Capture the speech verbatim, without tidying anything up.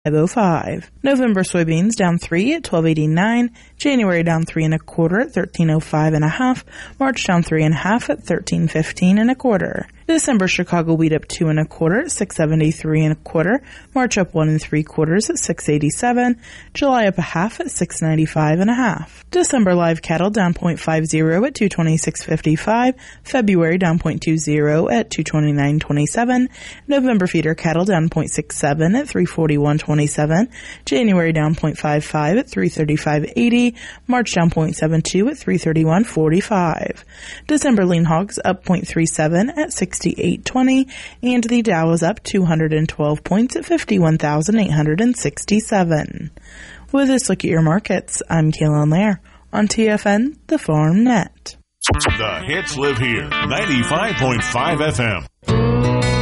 oh five. November soybeans down three at twelve eighty-nine. January down three and a quarter at thirteen oh five and a half. March down three and a half at thirteen fifteen and a quarter. December Chicago wheat up two and a quarter at six seventy-three and a quarter. March up one and three quarters at six eighty-seven. July up a half at six ninety-five and a half. December live cattle down point five zero at two twenty-six fifty-five. February down point two zero at two twenty-nine twenty-seven. November feeder cattle down point six seven at three forty-one twenty-seven. January down point five five at three thirty-five eighty. March down point seven two at three thirty-one forty-five. December lean hogs up point three seven at sixty-eight twenty, and the Dow is up two hundred twelve points at fifty-one thousand eight hundred sixty-seven. With this look at your markets, I'm Kaylin Lair on T F N, the Farm Net. The hits live here. ninety-five point five F M.